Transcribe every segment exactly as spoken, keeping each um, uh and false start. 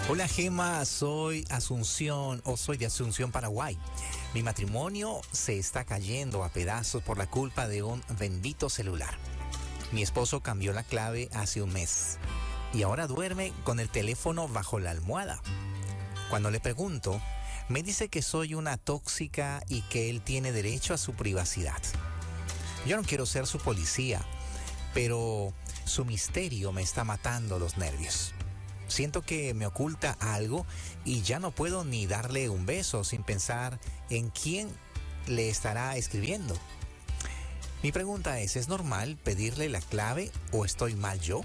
Hola Gema, soy Asunción o soy de Asunción, Paraguay. Mi matrimonio se está cayendo a pedazos por la culpa de un bendito celular. Mi esposo cambió la clave hace un mes y ahora duerme con el teléfono bajo la almohada. Cuando le pregunto, me dice que soy una tóxica y que él tiene derecho a su privacidad. Yo no quiero ser su policía, pero su misterio me está matando los nervios. Siento que me oculta algo y ya no puedo ni darle un beso sin pensar en quién le estará escribiendo. Mi pregunta es, ¿es normal pedirle la clave o estoy mal yo?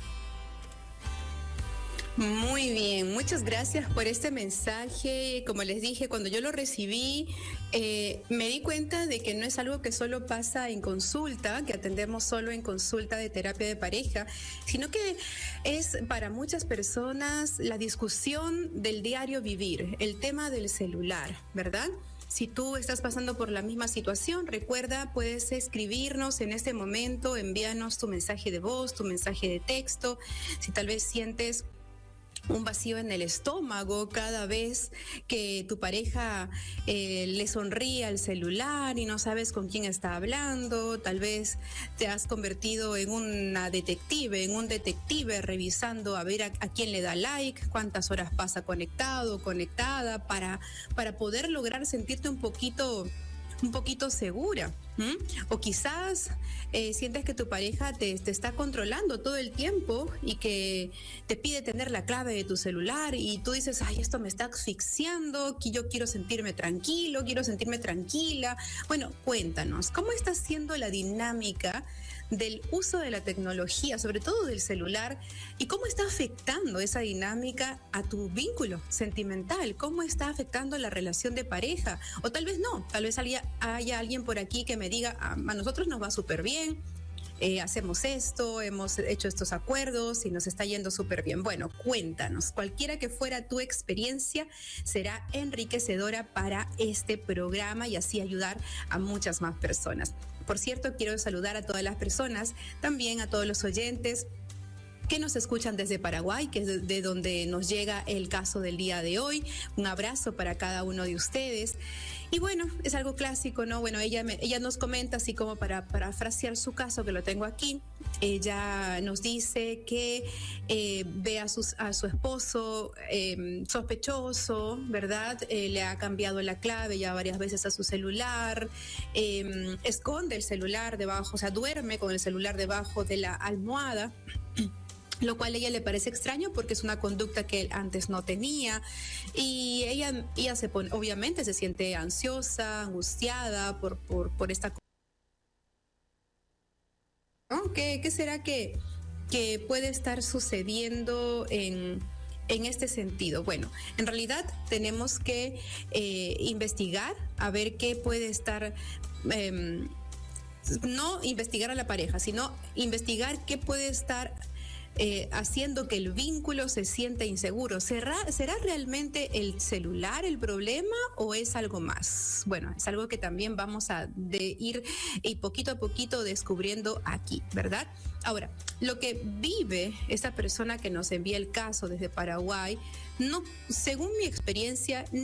Muy bien, muchas gracias por este mensaje. Como les dije, cuando yo lo recibí, eh, me di cuenta de que no es algo que solo pasa en consulta, que atendemos solo en consulta de terapia de pareja, sino que es para muchas personas la discusión del diario vivir, el tema del celular, ¿verdad? Si tú estás pasando por la misma situación, recuerda, puedes escribirnos en este momento, envíanos tu mensaje de voz, tu mensaje de texto. Si tal vez sientes un vacío en el estómago cada vez que tu pareja eh, le sonríe al celular y no sabes con quién está hablando, tal vez te has convertido en una detective, en un detective revisando a ver a, a quién le da like, cuántas horas pasa conectado, conectada, para, para poder lograr sentirte un poquito... un poquito segura. ¿Mm? O quizás eh, sientes que tu pareja te, te está controlando todo el tiempo y que te pide tener la clave de tu celular y tú dices, ay, esto me está asfixiando, que yo quiero sentirme tranquilo, quiero sentirme tranquila. Bueno, cuéntanos, ¿cómo está siendo la dinámica del uso de la tecnología, sobre todo del celular, y cómo está afectando esa dinámica a tu vínculo sentimental? ¿Cómo está afectando la relación de pareja? O tal vez no, tal vez haya, haya alguien por aquí que me diga, a, a nosotros nos va súper bien, eh, hacemos esto, hemos hecho estos acuerdos y nos está yendo súper bien. Bueno, cuéntanos, cualquiera que fuera tu experiencia será enriquecedora para este programa y así ayudar a muchas más personas. Por cierto, quiero saludar a todas las personas, también a todos los oyentes que nos escuchan desde Paraguay, que es de, de donde nos llega el caso del día de hoy. Un abrazo para cada uno de ustedes. Y bueno, es algo clásico, ¿no? Bueno, ella, me, ella nos comenta, así como para parafrasear su caso, que lo tengo aquí. Ella nos dice que eh, ve a, sus, a su esposo eh, sospechoso, ¿verdad? Eh, le ha cambiado la clave ya varias veces a su celular, eh, esconde el celular debajo, o sea, duerme con el celular debajo de la almohada, lo cual a ella le parece extraño porque es una conducta que él antes no tenía, y ella, ella se pone, obviamente se siente ansiosa, angustiada por, por, por esta... ¿No? ¿Qué, qué será que, que puede estar sucediendo en, en este sentido? Bueno, en realidad tenemos que eh, investigar a ver qué puede estar... Eh, no investigar a la pareja, sino investigar qué puede estar Eh, haciendo que el vínculo se sienta inseguro. ¿Será, ¿Será realmente el celular el problema o es algo más? Bueno, es algo que también vamos a de ir y poquito a poquito descubriendo aquí, ¿verdad? Ahora, lo que vive esta persona que nos envía el caso desde Paraguay, no, según mi experiencia,